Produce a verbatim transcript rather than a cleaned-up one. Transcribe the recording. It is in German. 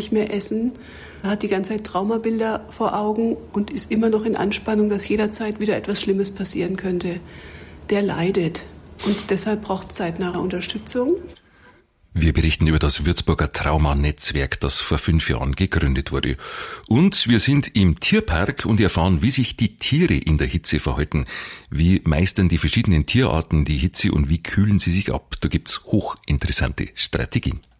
nicht mehr essen, hat die ganze Zeit Traumabilder vor Augen und ist immer noch in Anspannung, dass jederzeit wieder etwas Schlimmes passieren könnte. Der leidet und deshalb braucht es zeitnahe Unterstützung. Wir berichten über das Würzburger Trauma-Netzwerk, das vor fünf Jahren gegründet wurde. Und wir sind im Tierpark und erfahren, wie sich die Tiere in der Hitze verhalten. Wie meistern die verschiedenen Tierarten die Hitze und wie kühlen sie sich ab? Da gibt's hochinteressante Strategien.